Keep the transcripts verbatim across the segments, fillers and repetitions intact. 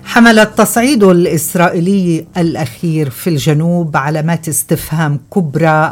حمل التصعيد الإسرائيلي الأخير في الجنوب علامات استفهام كبرى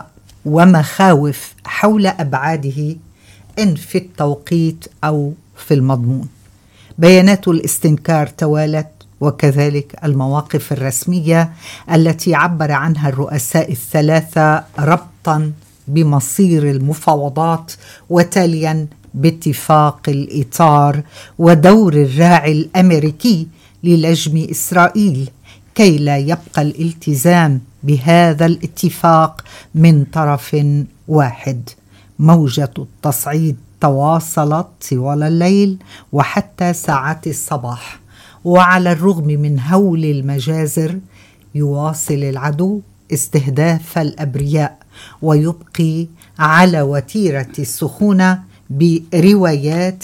ومخاوف حول أبعاده إن في التوقيت أو في المضمون. بيانات الاستنكار توالت، وكذلك المواقف الرسمية التي عبر عنها الرؤساء الثلاثة ربطا بمصير المفاوضات، وتاليا باتفاق الإطار ودور الراعي الأمريكي للجم إسرائيل كي لا يبقى الالتزام بهذا الاتفاق من طرف واحد. موجة التصعيد تواصلت طوال الليل وحتى ساعات الصباح، وعلى الرغم من هول المجازر يواصل العدو استهداف الأبرياء ويبقي على وتيرة السخونة بروايات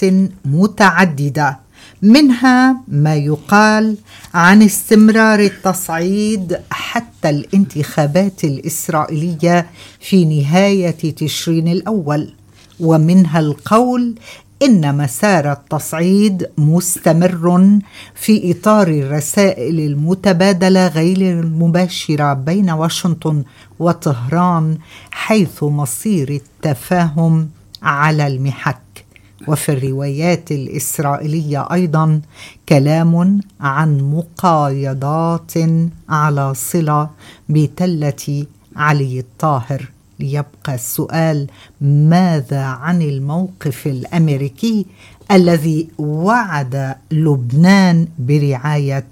متعددة، منها ما يقال عن استمرار التصعيد حتى الانتخابات الإسرائيلية في نهاية تشرين الأول، ومنها القول إن مسار التصعيد مستمر في إطار الرسائل المتبادلة غير المباشرة بين واشنطن وطهران، حيث مصير التفاهم على المحك. وفي الروايات الإسرائيلية أيضا كلام عن مقايضات على صلة بتلة علي الطاهر. ليبقى السؤال: ماذا عن الموقف الأمريكي الذي وعد لبنان برعاية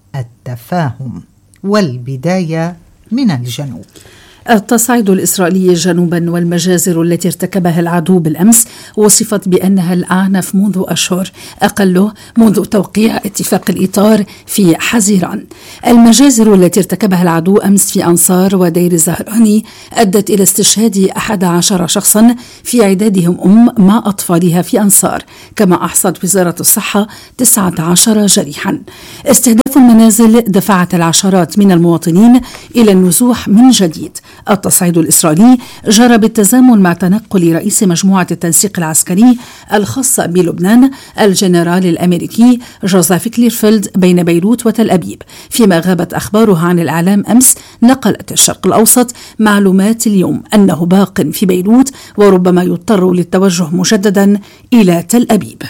التفاهم؟ والبداية من الجنوب. التصعيد الإسرائيلي جنوبا والمجازر التي ارتكبها العدو بالأمس وصفت بأنها الأعنف منذ أشهر، أقله منذ توقيع اتفاق الإطار في حزيران. المجازر التي ارتكبها العدو أمس في أنصار ودير الزهراني أدت إلى استشهاد أحد عشر شخصا في عدادهم أم مع أطفالها في أنصار، كما أحصت وزارة الصحة تسعة عشر جريحا. استهداف المنازل دفعت العشرات من المواطنين إلى النزوح من جديد. التصعيد الإسرائيلي جرى بالتزامن مع تنقل رئيس مجموعة التنسيق العسكري الخاصة بلبنان الجنرال الأمريكي جوزيف كليرفيلد بين بيروت وتل أبيب، فيما غابت أخباره عن الإعلام أمس. نقلت الشرق الأوسط معلومات اليوم أنه باق في بيروت وربما يضطر للتوجه مجددا إلى تل أبيب.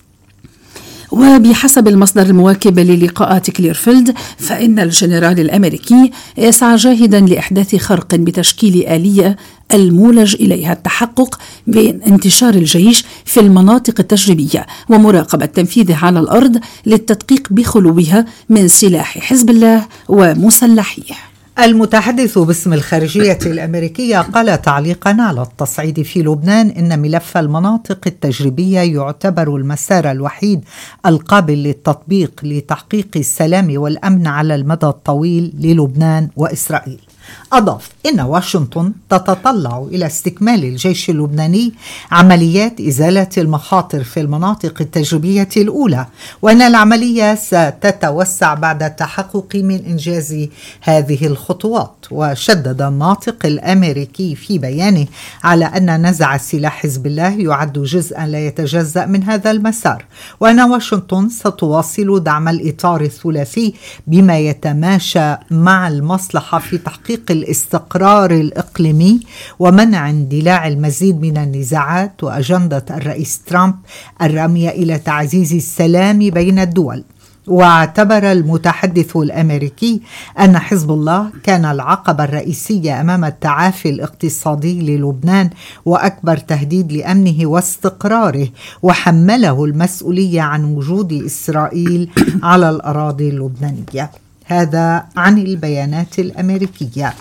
وبحسب المصدر المواكب للقاءات كليرفيلد، فإن الجنرال الأمريكي يسعى جاهدا لإحداث خرق بتشكيل آلية المولج إليها التحقق بين انتشار الجيش في المناطق التجريبية ومراقبة تنفيذه على الأرض للتدقيق بخلوها من سلاح حزب الله ومسلحيه. المتحدث باسم الخارجية الأمريكية قال تعليقا على التصعيد في لبنان إن ملف المناطق التجريبية يعتبر المسار الوحيد القابل للتطبيق لتحقيق السلام والأمن على المدى الطويل للبنان وإسرائيل. أضاف إن واشنطن تتطلع إلى استكمال الجيش اللبناني عمليات إزالة المخاطر في المناطق التجريبية الأولى، وأن العملية ستتوسع بعد التحقق من إنجاز هذه الخطوات. وشدد الناطق الأمريكي في بيانه على أن نزع سلاح حزب الله يعد جزءا لا يتجزأ من هذا المسار، وأن واشنطن ستواصل دعم الإطار الثلاثي بما يتماشى مع المصلحة في تحقيق الاستقرار الإقليمي ومنع اندلاع المزيد من النزاعات، وأجندة الرئيس ترامب الرامية إلى تعزيز السلام بين الدول. واعتبر المتحدث الأمريكي أن حزب الله كان العقبة الرئيسية أمام التعافي الاقتصادي للبنان وأكبر تهديد لأمنه واستقراره، وحمله المسؤولية عن وجود إسرائيل على الأراضي اللبنانية. هذا عن البيانات الأمريكية.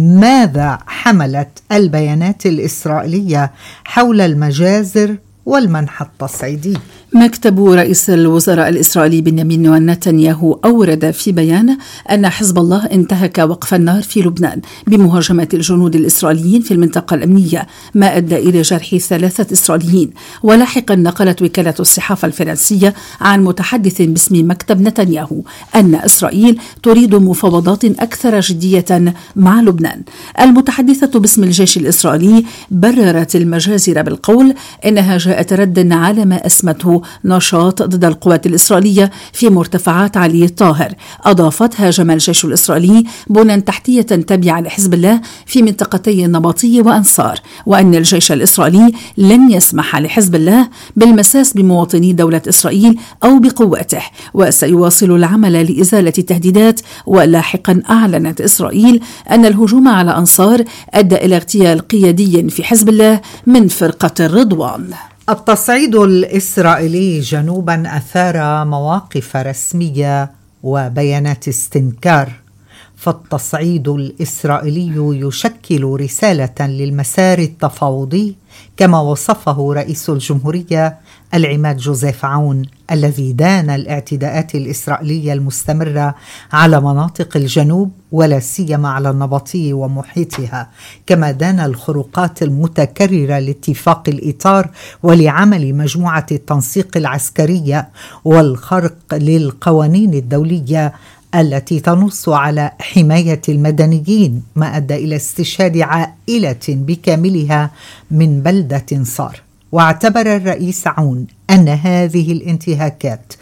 ماذا حملت البيانات الإسرائيلية حول المجازر والمنح التصعيدي؟ مكتب رئيس الوزراء الإسرائيلي بنيامين نتنياهو أورد في بيان أن حزب الله انتهك وقف النار في لبنان بمهاجمة الجنود الإسرائيليين في المنطقة الأمنية، ما أدى إلى جرح ثلاثة إسرائيليين. ولاحقا نقلت وكالة الصحافة الفرنسية عن متحدث باسم مكتب نتنياهو أن إسرائيل تريد مفاوضات أكثر جدية مع لبنان. المتحدثة باسم الجيش الإسرائيلي بررت المجازر بالقول إنها جاءت ردا على ما أسمته نشاط ضد القوات الإسرائيلية في مرتفعات علي الطاهر. أضافت: هاجم الجيش الإسرائيلي بنى تحتية تابعة لحزب الله في منطقتي النبطية وأنصار، وأن الجيش الإسرائيلي لن يسمح لحزب الله بالمساس بمواطني دولة إسرائيل أو بقواته، وسيواصل العمل لإزالة تهديدات. ولاحقا أعلنت إسرائيل أن الهجوم على أنصار أدى إلى اغتيال قيادي في حزب الله من فرقة الرضوان. التصعيد الإسرائيلي جنوبا أثار مواقف رسمية وبيانات استنكار، فالتصعيد الإسرائيلي يشكل رسالة للمسار التفاوضي كما وصفه رئيس الجمهورية العماد جوزيف عون، الذي دان الاعتداءات الإسرائيلية المستمرة على مناطق الجنوب ولا سيما على النبطية ومحيطها، كما دان الخروقات المتكررة لاتفاق الإطار ولعمل مجموعة التنسيق العسكرية والخرق للقوانين الدولية التي تنص على حماية المدنيين، ما أدى إلى استشهاد عائلة بكاملها من بلدة صار. واعتبر الرئيس عون أن هذه الانتهاكات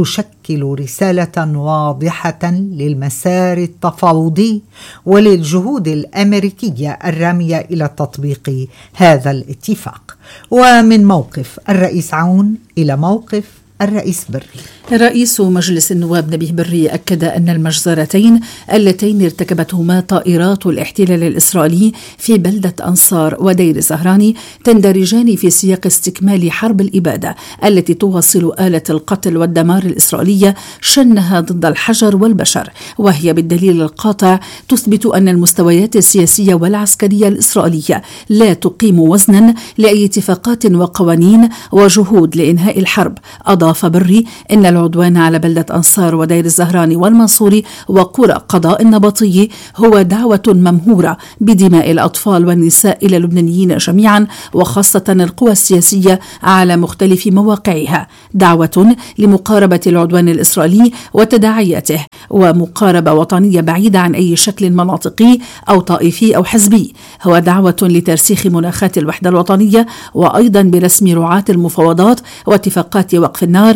تشكل رسالة واضحة للمسار التفاوضي وللجهود الأمريكية الرامية إلى تطبيق هذا الاتفاق. ومن موقف الرئيس عون إلى موقف الرئيس بري. رئيس مجلس النواب نبيه بري أكد أن المجزرتين اللتين ارتكبتهما طائرات الاحتلال الإسرائيلي في بلدة أنصار ودير الزهراني تندرجان في سياق استكمال حرب الإبادة التي تواصل آلة القتل والدمار الإسرائيلية شنها ضد الحجر والبشر، وهي بالدليل القاطع تثبت أن المستويات السياسية والعسكرية الإسرائيلية لا تقيم وزنا لأي اتفاقات وقوانين وجهود لإنهاء الحرب. أضاف بري إن العدوان على بلدة أنصار ودير الزهراني والمنصوري وقرى قضاء النبطي هو دعوة ممهورة بدماء الأطفال والنساء إلى اللبنانيين جميعا، وخاصة القوى السياسية على مختلف مواقعها، دعوة لمقاربة العدوان الإسرائيلي وتداعياته، ومقاربة وطنية بعيدة عن أي شكل مناطقي أو طائفي أو حزبي، هو دعوة لترسيخ مناخات الوحدة الوطنية، وأيضا برسم رعاة المفاوضات واتفاقات وقف النار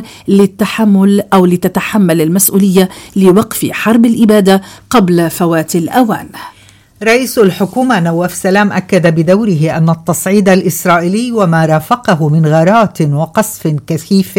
للتحمل أو لتتحمل المسؤولية لوقف حرب الإبادة قبل فوات الأوان. رئيس الحكومة نواف سلام أكد بدوره أن التصعيد الإسرائيلي وما رافقه من غارات وقصف كثيف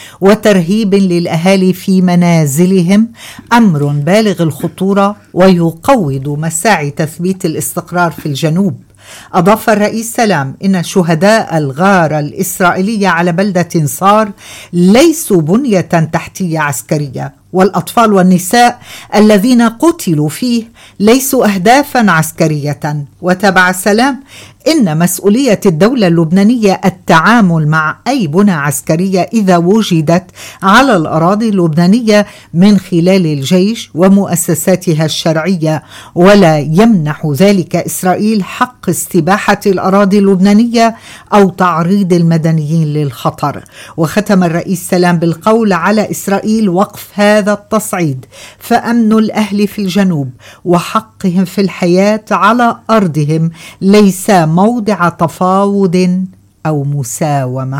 وترهيب للأهالي في منازلهم أمر بالغ الخطورة ويقوض مساعي تثبيت الاستقرار في الجنوب. أضاف الرئيس سلام إن شهداء الغارة الإسرائيلية على بلدة صار ليسوا بنية تحتية عسكرية، والأطفال والنساء الذين قتلوا فيه ليسوا أهدافا عسكرية. وتبع سلام إن مسؤولية الدولة اللبنانية التعامل مع أي بنى عسكرية إذا وجدت على الأراضي اللبنانية من خلال الجيش ومؤسساتها الشرعية، ولا يمنح ذلك إسرائيل حق استباحة الأراضي اللبنانية أو تعريض المدنيين للخطر. وختم الرئيس سلام بالقول على إسرائيل وقف هذا التصعيد، فأمن الأهل في الجنوب وحقهم في الحياة على أرضهم ليس موضع تفاوض أو مساومة.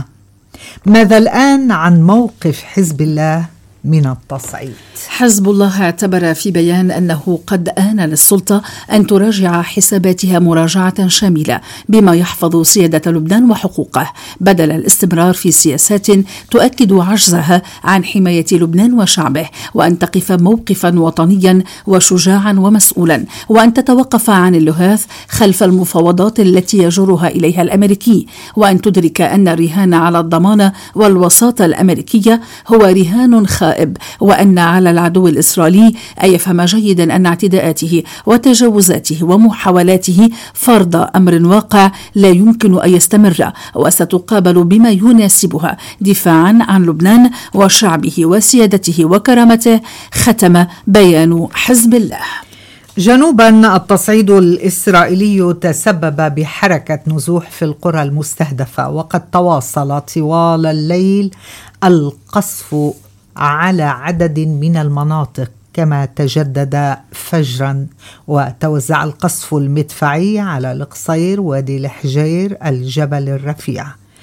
ماذا الآن عن موقف حزب الله من التصعيد؟ حزب الله اعتبر في بيان أنه قد آن للسلطة أن تراجع حساباتها مراجعة شاملة بما يحفظ سيادة لبنان وحقوقه، بدل الاستمرار في سياسات تؤكد عجزها عن حماية لبنان وشعبه، وأن تقف موقفا وطنيا وشجاعا ومسؤولا، وأن تتوقف عن اللهاث خلف المفاوضات التي يجرها إليها الأمريكي، وأن تدرك أن الرهان على الضمانة والوساطة الأمريكية هو رهان خائب، وأن على العدو الإسرائيلي أن يفهم جيدا أن اعتداءاته وتجاوزاته ومحاولاته فرض أمر واقع لا يمكن أن يستمر، وستقابل بما يناسبها دفاعا عن لبنان وشعبه وسيادته وكرامته. ختم بيان حزب الله. جنوبا، التصعيد الإسرائيلي تسبب بحركة نزوح في القرى المستهدفة، وقد تواصل طوال الليل القصف على عدد من المناطق، كما تجدد فجرا وتوزع القصف المدفعي على القصير، وادي الحجير، الجبل الرفيع.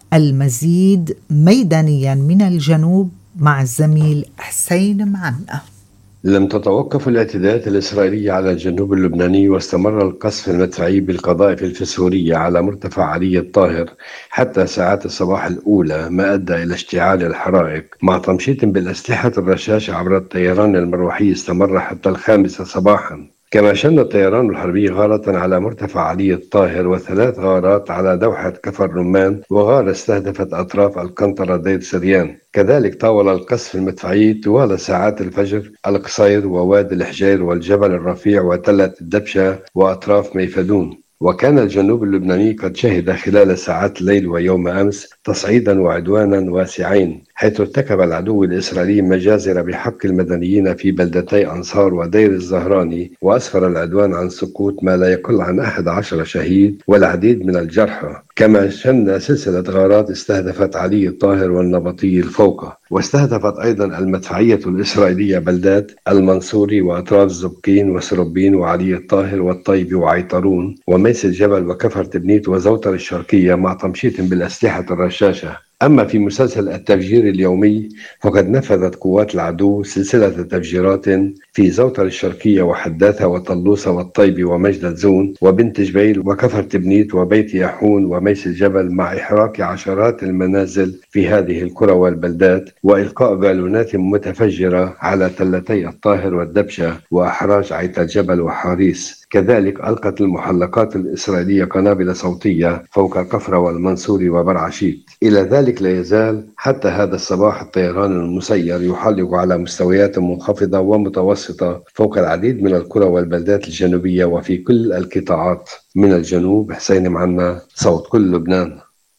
المزيد ميدانيا من الجنوب مع الزميل حسين معنا. لم تتوقف الاعتداءات الإسرائيلية على الجنوب اللبناني، واستمر القصف المدفعي بالقذائف الفسفورية على مرتفع علي الطاهر حتى ساعات الصباح الأولى، ما أدى إلى اشتعال الحرائق مع تمشيط بالأسلحة الرشاشة عبر الطيران المروحي استمر حتى الخامسة صباحا. كما شن الطيران الحربي غارة على مرتفع علي الطاهر وثلاث غارات على دوحة كفر رمان، وغارة استهدفت أطراف القنطرة دير سريان. كذلك طاول القصف المدفعي طوال ساعات الفجر القصير ووادي الحجير والجبل الرفيع وتلة الدبشة وأطراف ميفدون. وكان الجنوب اللبناني قد شهد خلال ساعات الليل ويوم أمس تصعيدا وعدوانا واسعين، حيث ارتكب العدو الإسرائيلي مجازر بحق المدنيين في بلدتي أنصار ودير الزهراني، وأسفر العدوان عن سقوط ما لا يقل عن أحد عشر شهيد والعديد من الجرحى. كما شن سلسلة غارات استهدفت علي الطاهر والنبطي الفوقة. واستهدفت أيضا المدفعية الإسرائيلية بلدات المنصوري وأطراف زبقين وسربين وعلي الطاهر والطيب وعيطرون وميس الجبل وكفر تبنيت وزوتر الشرقية مع تمشيط بالأسلحة الرشاشة. أما في مسلسل التفجير اليومي فقد نفذت قوات العدو سلسلة تفجيرات في زوتر الشرقية وحداثة وطلوسة والطيب ومجد زون وبنت جبيل وكفر تبنيت وبيت يحون وميس الجبل، مع إحراق عشرات المنازل في هذه القرى والبلدات وإلقاء بالونات متفجرة على تلتي الطاهر والدبشة وأحراج عيت الجبل وحاريس. كذلك ألقت المحلقات الإسرائيلية قنابل صوتية فوق كفرة والمنصوري وبرعشيت. إلى ذلك لا يزال حتى هذا الصباح الطيران المسير يحلق على مستويات منخفضة ومتوسطة فوق العديد من القرى والبلدات الجنوبية وفي كل القطاعات. من الجنوب حسين معنا، صوت كل لبنان.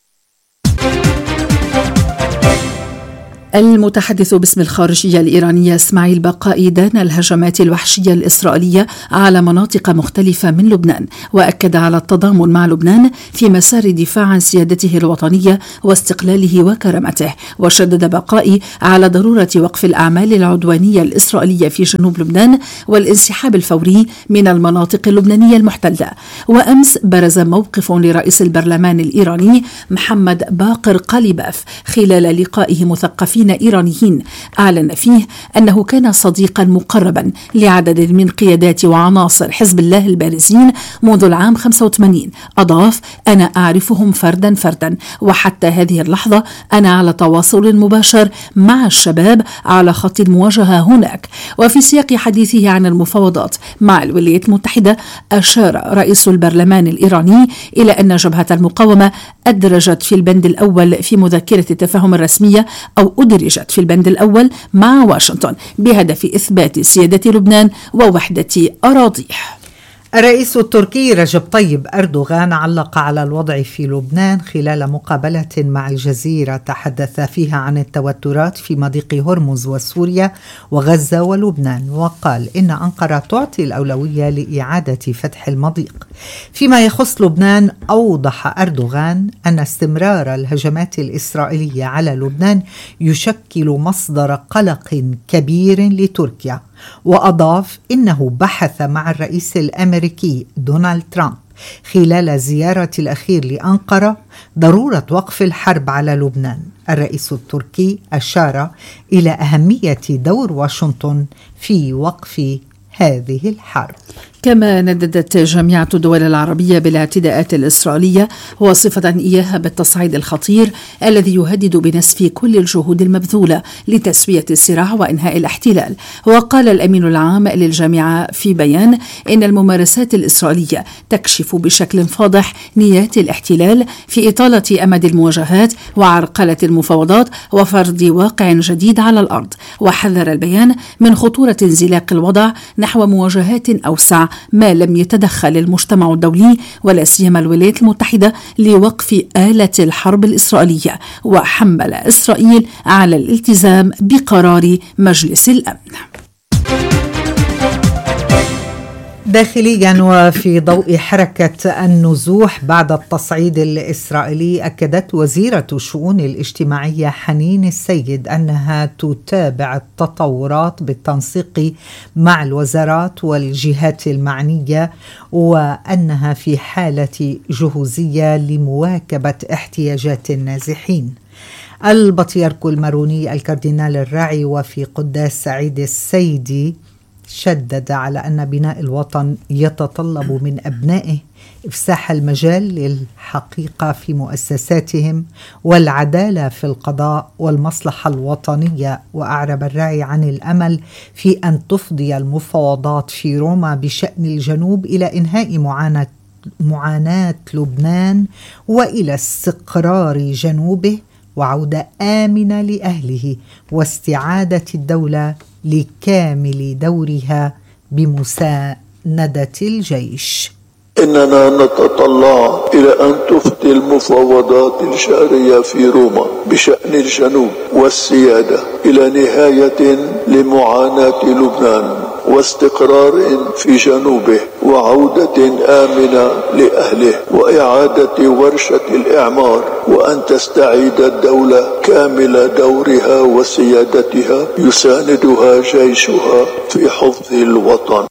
المتحدث باسم الخارجية الإيرانية إسماعيل بقائي دان الهجمات الوحشية الإسرائيلية على مناطق مختلفة من لبنان، وأكد على التضامن مع لبنان في مسار دفاع عن سيادته الوطنية واستقلاله وكرامته. وشدد بقائي على ضرورة وقف الأعمال العدوانية الإسرائيلية في جنوب لبنان والانسحاب الفوري من المناطق اللبنانية المحتلة. وأمس برز موقف لرئيس البرلمان الإيراني محمد باقر قاليباف خلال لقائه مثقفين إيرانيين، أعلن فيه أنه كان صديقا مقربا لعدد من قيادات وعناصر حزب الله البارزين منذ العام خمسة وثمانين. أضاف: أنا أعرفهم فردا فردا، وحتى هذه اللحظة أنا على تواصل مباشر مع الشباب على خط المواجهة هناك. وفي سياق حديثه عن المفاوضات مع الولايات المتحدة، أشار رئيس البرلمان الإيراني إلى أن جبهة المقاومة أدرجت في البند الأول في مذكرة التفاهم الرسمية أو أدرجت في البند الأول مع واشنطن بهدف إثبات سيادة لبنان ووحدة أراضيه. الرئيس التركي رجب طيب أردوغان علق على الوضع في لبنان خلال مقابلة مع الجزيرة تحدث فيها عن التوترات في مضيق هرمز وسوريا وغزة ولبنان، وقال إن أنقرة تعطي الأولوية لإعادة فتح المضيق. فيما يخص لبنان، أوضح أردوغان أن استمرار الهجمات الإسرائيلية على لبنان يشكل مصدر قلق كبير لتركيا، وأضاف إنه بحث مع الرئيس الأمريكي دونالد ترامب خلال زيارة الأخير لأنقرة ضرورة وقف الحرب على لبنان. الرئيس التركي أشار إلى أهمية دور واشنطن في وقف هذه الحرب. كما نددت جامعة الدول العربية بالاعتداءات الإسرائيلية واصفة إياها بالتصعيد الخطير الذي يهدد بنسف كل الجهود المبذولة لتسوية الصراع وإنهاء الاحتلال. وقال الأمين العام للجامعة في بيان إن الممارسات الإسرائيلية تكشف بشكل فاضح نيات الاحتلال في إطالة أمد المواجهات وعرقلة المفاوضات وفرض واقع جديد على الأرض. وحذر البيان من خطورة انزلاق الوضع نحو مواجهات أوسع ما لم يتدخل المجتمع الدولي ولا سيما الولايات المتحدة لوقف آلة الحرب الإسرائيلية، وحمل إسرائيل على الالتزام بقرار مجلس الأمن. داخليا، وفي ضوء حركة النزوح بعد التصعيد الإسرائيلي، أكدت وزيرة الشؤون الاجتماعية حنين السيد أنها تتابع التطورات بالتنسيق مع الوزارات والجهات المعنية، وأنها في حالة جهوزية لمواكبة احتياجات النازحين. البطريرك الماروني الكاردينال الراعي وفي قداس سعيد السيدي شدد على أن بناء الوطن يتطلب من أبنائه إفساح المجال للحقيقة في مؤسساتهم والعدالة في القضاء والمصلحة الوطنية. وأعرب الراعي عن الأمل في أن تفضي المفاوضات في روما بشأن الجنوب إلى إنهاء معاناة معاناة لبنان وإلى استقرار جنوبه وعودة آمنة لأهله واستعادة الدولة لكامل دورها بمساندة الجيش. إننا نتطلع إلى أن تفضي المفاوضات الجارية في روما بشأن الجنوب والسيادة إلى نهاية لمعاناة لبنان واستقرار في جنوبه وعودة آمنة لأهله وإعادة ورشة الإعمار، وأن تستعيد الدولة كامل دورها وسيادتها يساندها جيشها في حفظ الوطن.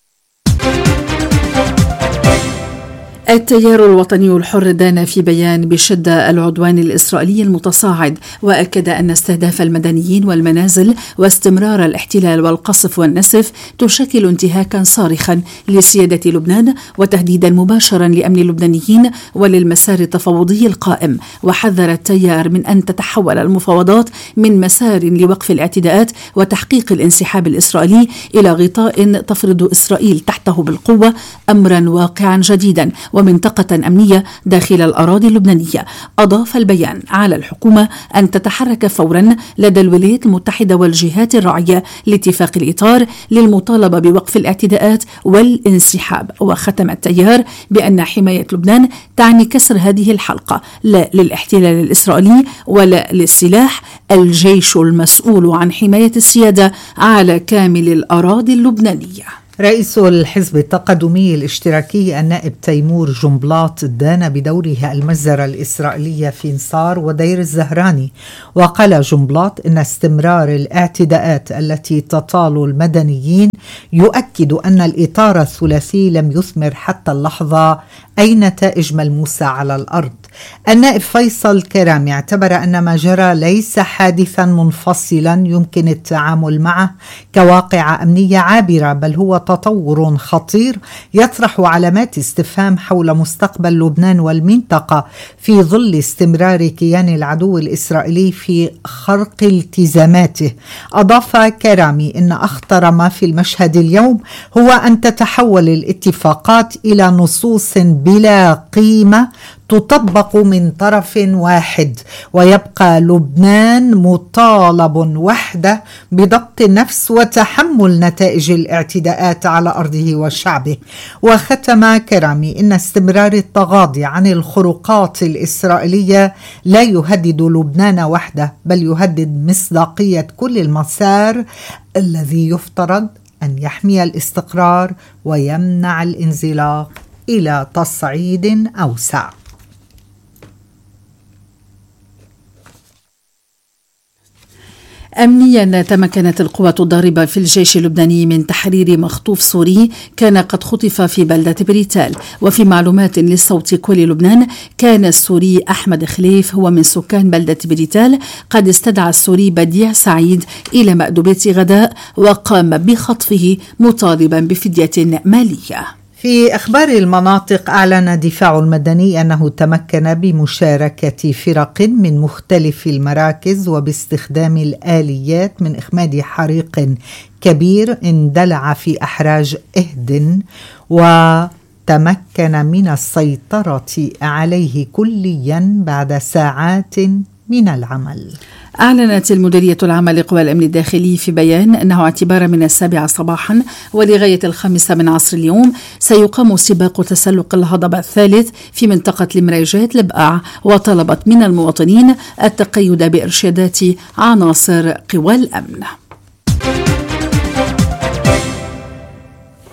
التيار الوطني الحر دان في بيان بشدة العدوان الإسرائيلي المتصاعد، وأكد أن استهداف المدنيين والمنازل واستمرار الاحتلال والقصف والنسف تشكل انتهاكا صارخا لسيادة لبنان وتهديدا مباشرا لأمن اللبنانيين وللمسار التفاوضي القائم. وحذر التيار من أن تتحول المفاوضات من مسار لوقف الاعتداءات وتحقيق الانسحاب الإسرائيلي إلى غطاء تفرض إسرائيل تحته بالقوة أمرا واقعا جديدا ومنطقة أمنية داخل الأراضي اللبنانية. أضاف البيان على الحكومة أن تتحرك فورا لدى الولايات المتحدة والجهات الراعية لاتفاق الإطار للمطالبة بوقف الاعتداءات والانسحاب. وختم التيار بأن حماية لبنان تعني كسر هذه الحلقة، لا للاحتلال الإسرائيلي ولا للسلاح. الجيش المسؤول عن حماية السيادة على كامل الأراضي اللبنانية. رئيس الحزب التقدمي الاشتراكي النائب تيمور جنبلاط دان بدورها المجزرة الإسرائيلية في نصار ودير الزهراني. وقال جنبلاط إن استمرار الاعتداءات التي تطال المدنيين يؤكد أن الإطار الثلاثي لم يثمر حتى اللحظة أي نتائج ملموسة على الأرض. النائب فيصل كرامي اعتبر أن ما جرى ليس حادثا منفصلا يمكن التعامل معه كواقعة أمنية عابرة، بل هو تطور خطير يطرح علامات استفهام حول مستقبل لبنان والمنطقة في ظل استمرار كيان العدو الإسرائيلي في خرق التزاماته. أضاف كرامي إن أخطر ما في المشهد اليوم هو أن تتحول الاتفاقات إلى نصوص بلا قيمة تطبق من طرف واحد، ويبقى لبنان مطالب وحده بضبط النفس وتحمل نتائج الاعتداءات على أرضه وشعبه. وختم كرامي إن استمرار التغاضي عن الخروقات الإسرائيلية لا يهدد لبنان وحده، بل يهدد مصداقية كل المسار الذي يفترض أن يحمي الاستقرار ويمنع الانزلاق إلى تصعيد أوسع. أمنيا، تمكنت القوات الضاربة في الجيش اللبناني من تحرير مخطوف سوري كان قد خطف في بلدة بريتال. وفي معلومات للصوت كل لبنان، كان السوري أحمد خليف هو من سكان بلدة بريتال قد استدعى السوري بديع سعيد إلى مأدبة غداء وقام بخطفه مطالبا بفدية مالية. في أخبار المناطق، أعلن الدفاع المدني أنه تمكن بمشاركة فرق من مختلف المراكز وباستخدام الآليات من إخماد حريق كبير اندلع في أحراج إهدن، وتمكن من السيطرة عليه كليا بعد ساعات من العمل. أعلنت المديرية العامة لقوى الأمن الداخلي في بيان أنه اعتبارا من السابعة صباحا ولغاية الخامسة من عصر اليوم سيقام سباق تسلق الهضبة الثالث في منطقة المريجات لبقاع، وطلبت من المواطنين التقيد بإرشادات عناصر قوى الأمن.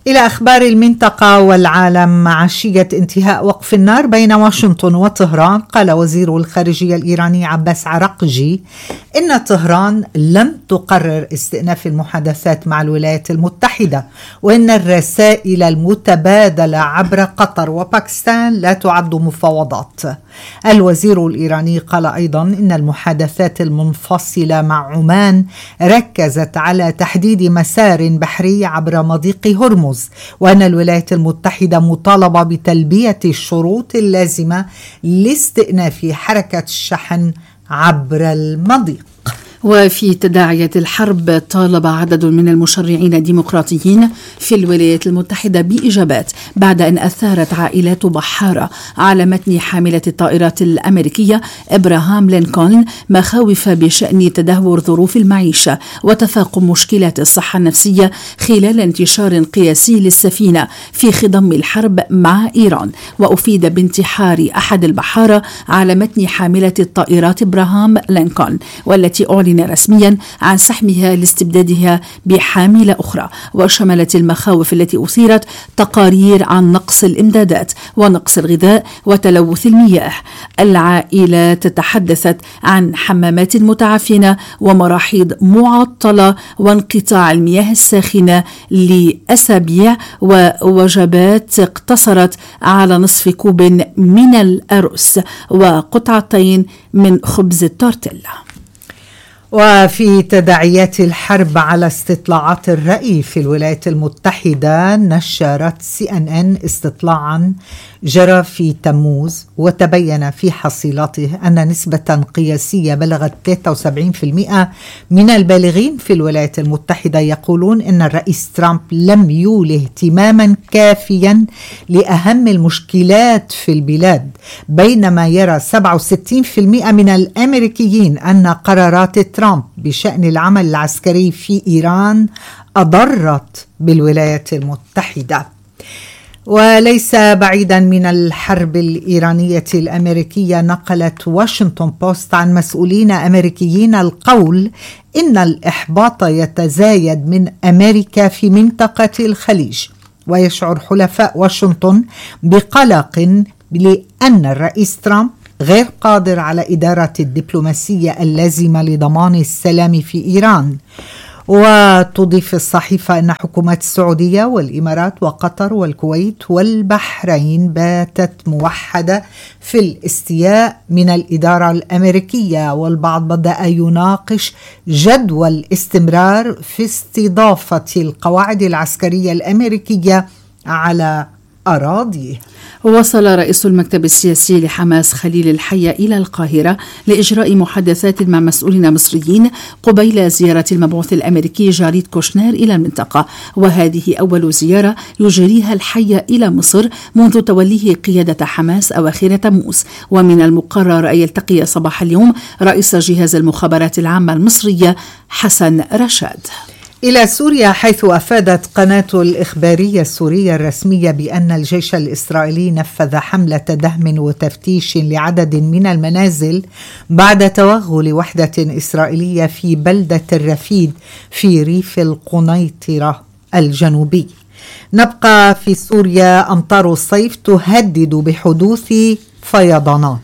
إلى أخبار المنطقة والعالم. مع عشية انتهاء وقف النار بين واشنطن وطهران، قال وزير الخارجية الإيراني عباس عراقجي إن طهران لم تقرر استئناف المحادثات مع الولايات المتحدة، وإن الرسائل المتبادلة عبر قطر وباكستان لا تعد مفاوضات. الوزير الإيراني قال أيضا إن المحادثات المنفصلة مع عمان ركزت على تحديد مسار بحري عبر مضيق هرمز، وأن الولايات المتحدة مطالبة بتلبية الشروط اللازمة لاستئناف حركة الشحن عبر المضيق. وفي تداعيات الحرب، طالب عدد من المشرعين الديمقراطيين في الولايات المتحدة بإجابات بعد أن أثارت عائلات بحارة على متن حاملة الطائرات الأمريكية إبراهام لينكولن مخاوف بشأن تدهور ظروف المعيشة وتفاقم مشكلات الصحة النفسية خلال انتشار قياسي للسفينة في خضم الحرب مع إيران. وأفيد بانتحار أحد البحارة على متن حاملة الطائرات إبراهام لينكولن، والتي أعلن رسميا عن سحمها لاستبدادها بحاملة أخرى. وشملت المخاوف التي أثيرت تقارير عن نقص الإمدادات ونقص الغذاء وتلوث المياه. العائلة تتحدثت عن حمامات متعفنة ومراحيض معطلة وانقطاع المياه الساخنة لأسابيع، ووجبات اقتصرت على نصف كوب من الأرز وقطعتين من خبز التورتيلا. وفي تداعيات الحرب على استطلاعات الرأي في الولايات المتحدة، نشرت سي إن إن استطلاعا جرى في تموز وتبين في حصيلته أن نسبة قياسية بلغت ثلاثة وسبعين بالمئة من البالغين في الولايات المتحدة يقولون أن الرئيس ترامب لم يولي اهتماما كافيا لأهم المشكلات في البلاد، بينما يرى سبعة وستين بالمئة من الأمريكيين أن قرارات ترامب بشأن العمل العسكري في إيران أضرت بالولايات المتحدة. وليس بعيدا من الحرب الإيرانية الأمريكية، نقلت واشنطن بوست عن مسؤولين أمريكيين القول إن الإحباط يتزايد من أمريكا في منطقة الخليج، ويشعر حلفاء واشنطن بقلق لأن الرئيس ترامب غير قادر على إدارة الدبلوماسية اللازمة لضمان السلام في إيران. وتضيف الصحيفة أن حكومات السعودية والإمارات وقطر والكويت والبحرين باتت موحدة في الاستياء من الإدارة الأمريكية، والبعض بدأ يناقش جدوى الاستمرار في استضافة القواعد العسكرية الأمريكية على أراضيه. وصل رئيس المكتب السياسي لحماس خليل الحية إلى القاهرة لإجراء محادثات مع مسؤولين مصريين قبيل زيارة المبعوث الأمريكي جاريد كوشنير إلى المنطقة، وهذه أول زيارة يجريها الحية إلى مصر منذ توليه قيادة حماس أواخر تموز. ومن المقرر أن يلتقي صباح اليوم رئيس جهاز المخابرات العامة المصرية حسن رشاد. إلى سوريا، حيث أفادت قناة الإخبارية السورية الرسمية بأن الجيش الإسرائيلي نفذ حملة دهم وتفتيش لعدد من المنازل بعد توغل وحدة إسرائيلية في بلدة الرفيد في ريف القنيطرة الجنوبي. نبقى في سوريا. أمطار الصيف تهدد بحدوث فيضانات.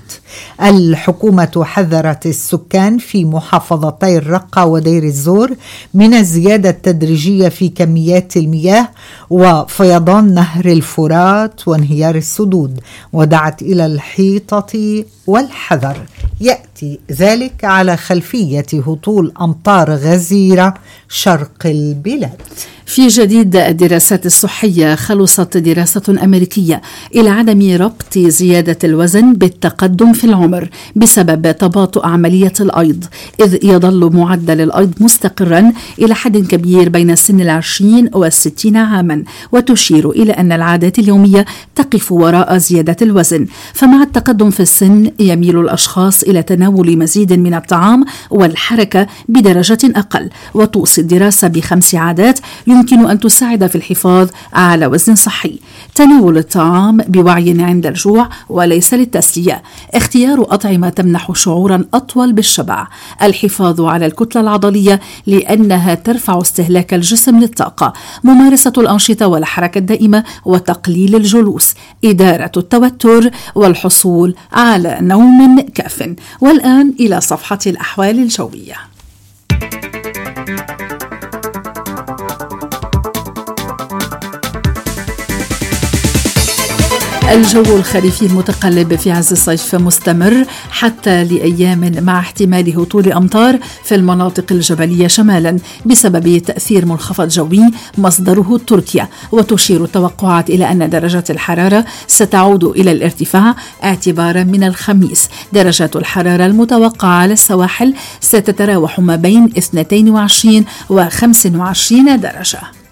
الحكومة حذرت السكان في محافظتي الرقة ودير الزور من الزيادة التدريجية في كميات المياه وفيضان نهر الفرات وانهيار السدود، ودعت إلى الحيطة والحذر. يأتي ذلك على خلفية هطول أمطار غزيرة شرق البلاد. في جديد الدراسات الصحية، خلصت دراسة أمريكية إلى عدم ربط زيادة الوزن بالتقدم في العمر بسبب تباطؤ عملية الأيض، إذ يظل معدل الأيض مستقرا إلى حد كبير بين سن العشرين والستين عاما، وتشير إلى أن العادات اليومية تقف وراء زيادة الوزن. فمع التقدم في السن يميل الأشخاص إلى تناول مزيد من الطعام والحركة بدرجة أقل. وتوصي الدراسة بخمس عادات يمكن يمكن أن تساعد في الحفاظ على وزن صحي. تناول الطعام بوعي عند الجوع وليس للتسلية. اختيار أطعمة تمنح شعورا أطول بالشبع. الحفاظ على الكتلة العضلية لأنها ترفع استهلاك الجسم للطاقة. ممارسة الأنشطة والحركة الدائمة وتقليل الجلوس. إدارة التوتر والحصول على نوم كاف. والآن إلى صفحة الأحوال الجوية. الجو الخريفي المتقلب في عز الصيف مستمر حتى لأيام مع احتمال هطول أمطار في المناطق الجبلية شمالا بسبب تأثير منخفض جوي مصدره تركيا. وتشير التوقعات إلى أن درجات الحرارة ستعود إلى الارتفاع اعتبارا من الخميس. درجات الحرارة المتوقعة على السواحل ستتراوح ما بين اثنتين وعشرين و خمسة وعشرين درجة.